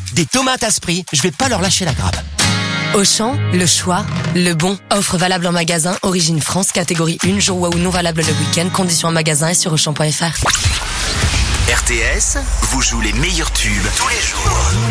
Des tomates à Spry, je vais pas leur lâcher la grappe. Auchan, le choix, le bon. Offre valable en magasin, origine France, catégorie 1, jour ou non valable le week-end. Conditions en magasin et sur auchan.fr. RTS vous joue les meilleurs tubes tous les jours.